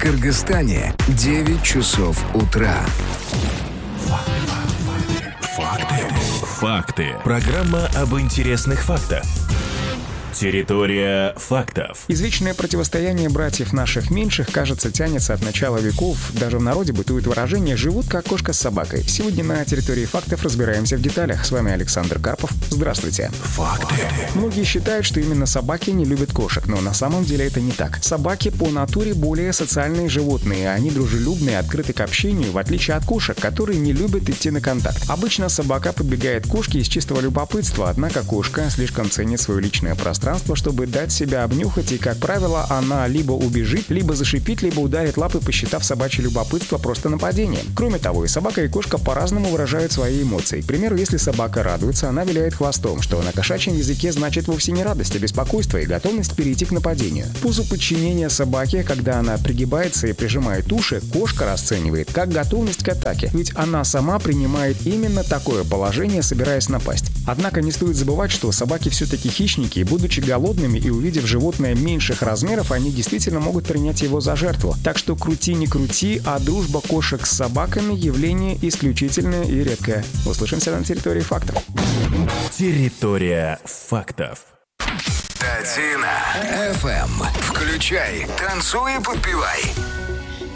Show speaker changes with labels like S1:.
S1: Кыргызстане 9 часов утра.
S2: Факты. Программа об интересных фактах. Территория фактов.
S3: Извечное противостояние братьев наших меньших, кажется, тянется от начала веков. Даже в народе бытует выражение «живут как кошка с собакой». Сегодня на территории фактов разбираемся в деталях. С вами Александр Карпов. Здравствуйте.
S2: Факты.
S3: Многие считают, что именно собаки не любят кошек, но на самом деле это не так. Собаки по натуре более социальные животные. Они дружелюбные, открыты к общению, в отличие от кошек, которые не любят идти на контакт. Обычно собака подбегает к кошке из чистого любопытства, однако кошка слишком ценит свое личное пространство, чтобы дать себя обнюхать, и, как правило, она либо убежит, либо зашипит, либо ударит лапой, посчитав собачье любопытство просто нападением. Кроме того, и собака, и кошка по-разному выражают свои эмоции. К примеру, если собака радуется, она виляет хвостом, что на кошачьем языке значит вовсе не радость, а беспокойство и готовность перейти к нападению. Позу подчинения собаки, когда она пригибается и прижимает уши, кошка расценивает как готовность к атаке, ведь она сама принимает именно такое положение, собираясь напасть. Однако не стоит забывать, что собаки все-таки хищники, и, будучи голодными и увидев животное меньших размеров, они действительно могут принять его за жертву. Так что крути не крути, а дружба кошек с собаками – явление исключительное и редкое. Услышимся на территории фактов.
S2: Территория фактов.
S1: Татина FM. Включай, танцуй и подпевай.